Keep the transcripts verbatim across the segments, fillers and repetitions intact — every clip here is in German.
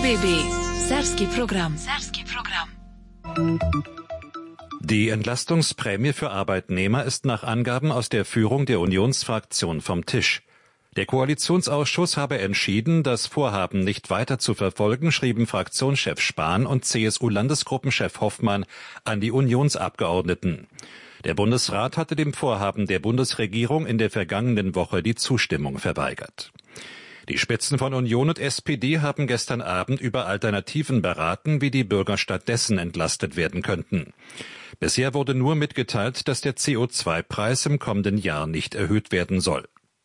B B. Serbski program. Serbski program. Die Entlastungsprämie für Arbeitnehmer ist nach Angaben aus der Führung der Unionsfraktion vom Tisch. Der Koalitionsausschuss habe entschieden, das Vorhaben nicht weiter zu verfolgen, schrieben Fraktionschef Spahn und C S U-Landesgruppenchef Hoffmann an die Unionsabgeordneten. Der Bundesrat hatte dem Vorhaben der Bundesregierung in der vergangenen Woche die Zustimmung verweigert. Die Spitzen von Union und S P D haben gestern Abend über Alternativen beraten, wie die Bürger stattdessen entlastet werden könnten. Bisher wurde nur mitgeteilt, dass der C O zwei Preis im kommenden Jahr nicht erhöht werden soll.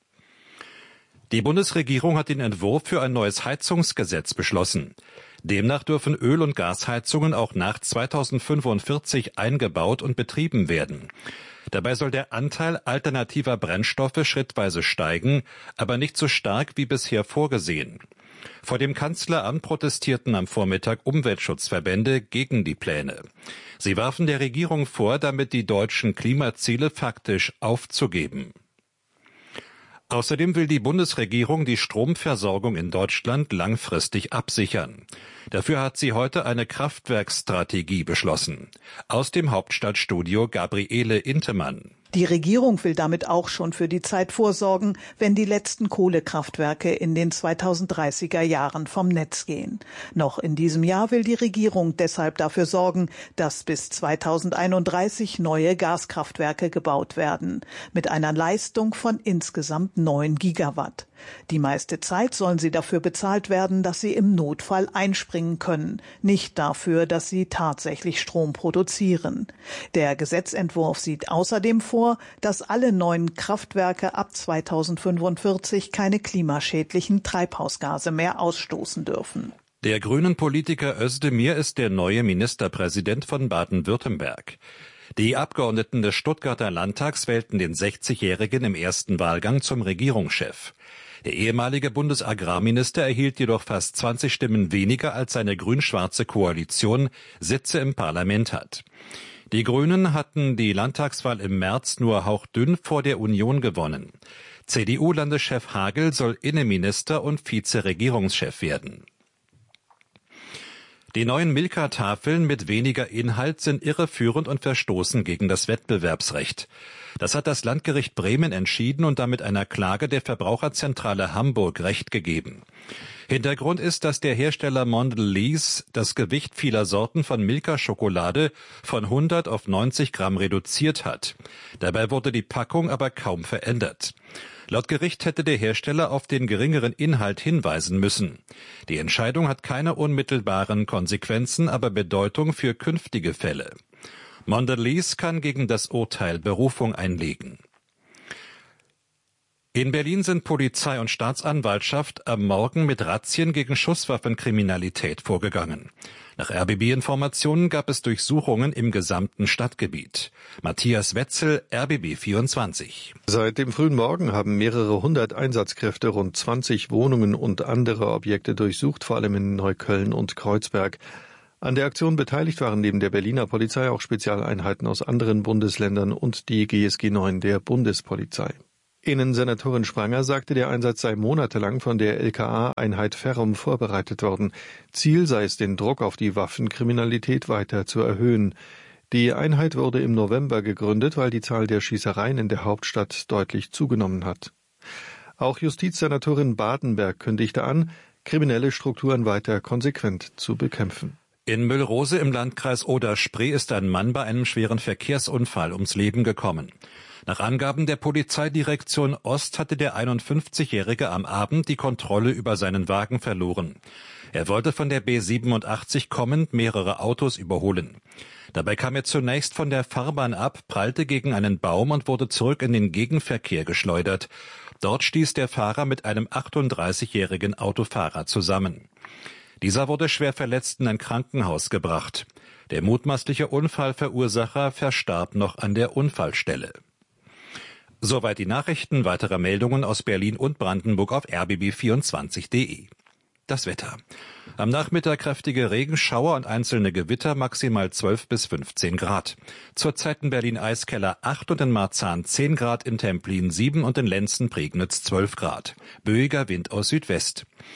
Die Bundesregierung hat den Entwurf für ein neues Heizungsgesetz beschlossen. Demnach dürfen Öl- und Gasheizungen auch nach zweitausendfünfundvierzig eingebaut und betrieben werden. Dabei soll der Anteil alternativer Brennstoffe schrittweise steigen, aber nicht so stark wie bisher vorgesehen. Vor dem Kanzleramt protestierten am Vormittag Umweltschutzverbände gegen die Pläne. Sie warfen der Regierung vor, damit die deutschen Klimaziele faktisch aufzugeben. Außerdem will die Bundesregierung die Stromversorgung in Deutschland langfristig absichern. Dafür hat sie heute eine Kraftwerksstrategie beschlossen. Aus dem Hauptstadtstudio Gabriele Intemann. Die Regierung will damit auch schon für die Zeit vorsorgen, wenn die letzten Kohlekraftwerke in den zweitausenddreißiger Jahren vom Netz gehen. Noch in diesem Jahr will die Regierung deshalb dafür sorgen, dass bis zweitausendeinunddreißig neue Gaskraftwerke gebaut werden, mit einer Leistung von insgesamt neun Gigawatt. Die meiste Zeit sollen sie dafür bezahlt werden, dass sie im Notfall einspringen können, nicht dafür, dass sie tatsächlich Strom produzieren. Der Gesetzentwurf sieht außerdem vor, dass alle neuen Kraftwerke ab zweitausendfünfundvierzig keine klimaschädlichen Treibhausgase mehr ausstoßen dürfen. Der grünen Politiker Özdemir ist der neue Ministerpräsident von Baden-Württemberg. Die Abgeordneten des Stuttgarter Landtags wählten den sechzigjährigen im ersten Wahlgang zum Regierungschef. Der ehemalige Bundesagrarminister erhielt jedoch fast zwanzig Stimmen weniger, als seine grün-schwarze Koalition Sitze im Parlament hat. Die Grünen hatten die Landtagswahl im März nur hauchdünn vor der Union gewonnen. C D U-Landeschef Hagel soll Innenminister und Vizeregierungschef werden. Die neuen Milka-Tafeln mit weniger Inhalt sind irreführend und verstoßen gegen das Wettbewerbsrecht. Das hat das Landgericht Bremen entschieden und damit einer Klage der Verbraucherzentrale Hamburg Recht gegeben. Hintergrund ist, dass der Hersteller Mondelez das Gewicht vieler Sorten von Milka-Schokolade von hundert auf neunzig Gramm reduziert hat. Dabei wurde die Packung aber kaum verändert. Laut Gericht hätte der Hersteller auf den geringeren Inhalt hinweisen müssen. Die Entscheidung hat keine unmittelbaren Konsequenzen, aber Bedeutung für künftige Fälle. Mondelez kann gegen das Urteil Berufung einlegen. In Berlin sind Polizei und Staatsanwaltschaft am Morgen mit Razzien gegen Schusswaffenkriminalität vorgegangen. Nach R B B-Informationen gab es Durchsuchungen im gesamten Stadtgebiet. Matthias Wetzel, R B B vierundzwanzig. Seit dem frühen Morgen haben mehrere hundert Einsatzkräfte rund zwanzig Wohnungen und andere Objekte durchsucht, vor allem in Neukölln und Kreuzberg. An der Aktion beteiligt waren neben der Berliner Polizei auch Spezialeinheiten aus anderen Bundesländern und die G S G neun der Bundespolizei. Innensenatorin Spranger sagte, der Einsatz sei monatelang von der L K A-Einheit Ferrum vorbereitet worden. Ziel sei es, den Druck auf die Waffenkriminalität weiter zu erhöhen. Die Einheit wurde im November gegründet, weil die Zahl der Schießereien in der Hauptstadt deutlich zugenommen hat. Auch Justizsenatorin Badenberg kündigte an, kriminelle Strukturen weiter konsequent zu bekämpfen. In Müllrose im Landkreis Oder-Spree ist ein Mann bei einem schweren Verkehrsunfall ums Leben gekommen. Nach Angaben der Polizeidirektion Ost hatte der einundfünfzigjährige am Abend die Kontrolle über seinen Wagen verloren. Er wollte von der B siebenundachtzig kommend mehrere Autos überholen. Dabei kam er zunächst von der Fahrbahn ab, prallte gegen einen Baum und wurde zurück in den Gegenverkehr geschleudert. Dort stieß der Fahrer mit einem achtunddreißigjährigen Autofahrer zusammen. Dieser wurde schwer verletzt in ein Krankenhaus gebracht. Der mutmaßliche Unfallverursacher verstarb noch an der Unfallstelle. Soweit die Nachrichten. Weitere Meldungen aus Berlin und Brandenburg auf r b b vierundzwanzig punkt d e. Das Wetter. Am Nachmittag kräftige Regenschauer und einzelne Gewitter, maximal zwölf bis fünfzehn Grad. Zurzeit in Berlin Eiskeller acht und in Marzahn zehn Grad, in Templin sieben und in Lenzen-Prignitz zwölf Grad. Böiger Wind aus Südwest.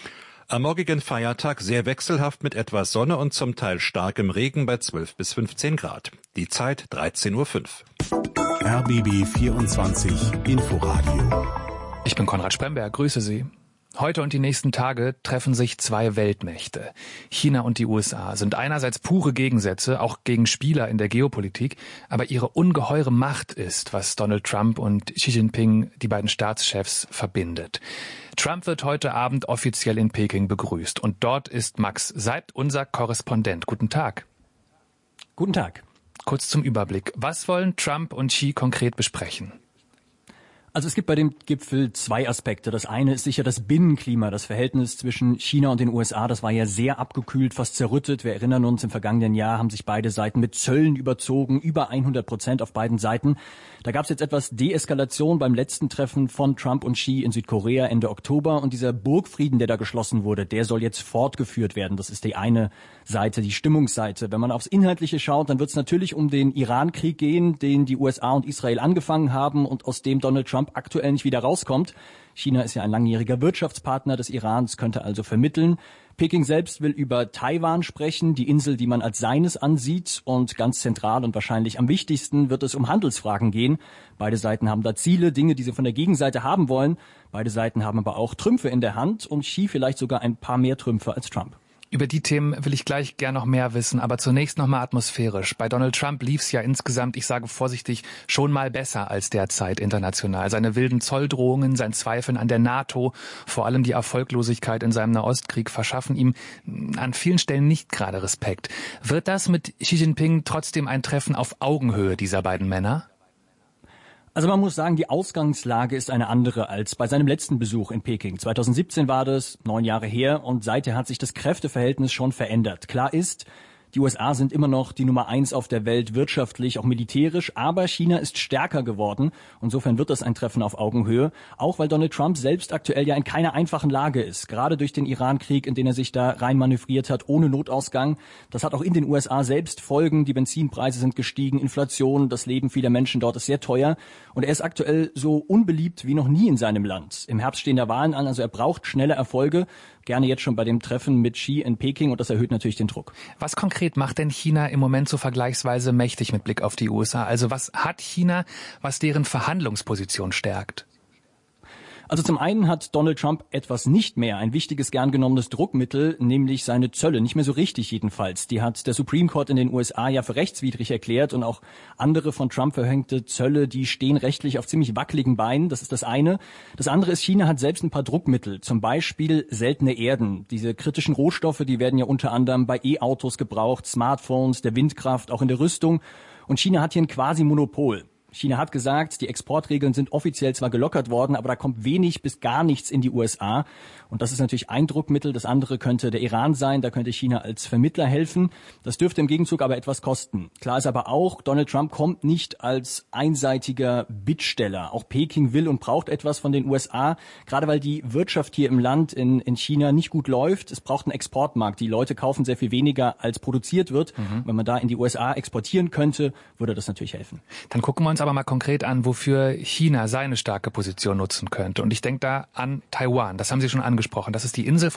Am morgigen Feiertag sehr wechselhaft mit etwas Sonne und zum Teil starkem Regen bei zwölf bis fünfzehn Grad. Die Zeit dreizehn Uhr fünf. R B B vierundzwanzig Inforadio. Ich bin Konrad Spremberg, grüße Sie. Heute und die nächsten Tage treffen sich zwei Weltmächte. China und die U S A sind einerseits pure Gegensätze, auch Gegenspieler in der Geopolitik, aber ihre ungeheure Macht ist, was Donald Trump und Xi Jinping, die beiden Staatschefs, verbindet. Trump wird heute Abend offiziell in Peking begrüßt und dort ist Max Seibt, unser Korrespondent. Guten Tag. Guten Tag. Kurz zum Überblick. Was wollen Trump und Xi konkret besprechen? Also es gibt bei dem Gipfel zwei Aspekte. Das eine ist sicher das Binnenklima, das Verhältnis zwischen China und den U S A. Das war ja sehr abgekühlt, fast zerrüttet. Wir erinnern uns, im vergangenen Jahr haben sich beide Seiten mit Zöllen überzogen, über hundert Prozent auf beiden Seiten. Da gab es jetzt etwas Deeskalation beim letzten Treffen von Trump und Xi in Südkorea Ende Oktober. Und dieser Burgfrieden, der da geschlossen wurde, der soll jetzt fortgeführt werden. Das ist die eine Seite, die Stimmungsseite. Wenn man aufs Inhaltliche schaut, dann wird es natürlich um den Iran-Krieg gehen, den die U S A und Israel angefangen haben und aus dem Donald Trump aktuell nicht wieder rauskommt. China ist ja ein langjähriger Wirtschaftspartner des Irans, könnte also vermitteln. Peking selbst will über Taiwan sprechen, die Insel, die man als seines ansieht. Und ganz zentral und wahrscheinlich am wichtigsten wird es um Handelsfragen gehen. Beide Seiten haben da Ziele, Dinge, die sie von der Gegenseite haben wollen. Beide Seiten haben aber auch Trümpfe in der Hand und Xi vielleicht sogar ein paar mehr Trümpfe als Trump. Über die Themen will ich gleich gern noch mehr wissen, aber zunächst noch mal atmosphärisch. Bei Donald Trump lief's ja insgesamt, ich sage vorsichtig, schon mal besser als derzeit international. Seine wilden Zolldrohungen, sein Zweifeln an der NATO, vor allem die Erfolglosigkeit in seinem Nahostkrieg verschaffen ihm an vielen Stellen nicht gerade Respekt. Wird das mit Xi Jinping trotzdem ein Treffen auf Augenhöhe dieser beiden Männer? Also man muss sagen, die Ausgangslage ist eine andere als bei seinem letzten Besuch in Peking. zweitausendsiebzehn war das, neun Jahre her, und seither hat sich das Kräfteverhältnis schon verändert. Klar ist, die U S A sind immer noch die Nummer eins auf der Welt, wirtschaftlich, auch militärisch, aber China ist stärker geworden. Insofern wird das ein Treffen auf Augenhöhe, auch weil Donald Trump selbst aktuell ja in keiner einfachen Lage ist. Gerade durch den Iran-Krieg, in den er sich da rein manövriert hat, ohne Notausgang. Das hat auch in den U S A selbst Folgen. Die Benzinpreise sind gestiegen, Inflation, das Leben vieler Menschen dort ist sehr teuer. Und er ist aktuell so unbeliebt wie noch nie in seinem Land. Im Herbst stehen da Wahlen an, also er braucht schnelle Erfolge. Gerne jetzt schon bei dem Treffen mit Xi in Peking, und das erhöht natürlich den Druck. Was konkret macht denn China im Moment so vergleichsweise mächtig mit Blick auf die U S A? Also was hat China, was deren Verhandlungsposition stärkt? Also zum einen hat Donald Trump etwas nicht mehr, ein wichtiges, gern genommenes Druckmittel, nämlich seine Zölle. Nicht mehr so richtig jedenfalls. Die hat der Supreme Court in den U S A ja für rechtswidrig erklärt, und auch andere von Trump verhängte Zölle, die stehen rechtlich auf ziemlich wackeligen Beinen. Das ist das eine. Das andere ist, China hat selbst ein paar Druckmittel, zum Beispiel seltene Erden. Diese kritischen Rohstoffe, die werden ja unter anderem bei E-Autos gebraucht, Smartphones, der Windkraft, auch in der Rüstung. Und China hat hier ein Quasi-Monopol. China hat gesagt, die Exportregeln sind offiziell zwar gelockert worden, aber da kommt wenig bis gar nichts in die U S A. Und das ist natürlich ein Druckmittel. Das andere könnte der Iran sein. Da könnte China als Vermittler helfen. Das dürfte im Gegenzug aber etwas kosten. Klar ist aber auch, Donald Trump kommt nicht als einseitiger Bittsteller. Auch Peking will und braucht etwas von den U S A, gerade weil die Wirtschaft hier im Land in, in China nicht gut läuft. Es braucht einen Exportmarkt. Die Leute kaufen sehr viel weniger, als produziert wird. Mhm. Wenn man da in die U S A exportieren könnte, würde das natürlich helfen. Dann gucken wir uns aber mal konkret an, wofür China seine starke Position nutzen könnte. Und ich denke da an Taiwan. Das haben Sie schon angesprochen. Das ist die Insel,